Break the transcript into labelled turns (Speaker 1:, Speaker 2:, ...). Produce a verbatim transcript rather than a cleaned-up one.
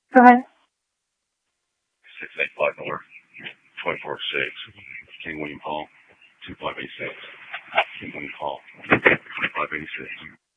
Speaker 1: Go ahead.
Speaker 2: six eight five North, twenty-four six, King William Hall, two five eight six. King William Hall, twenty-five eighty-six.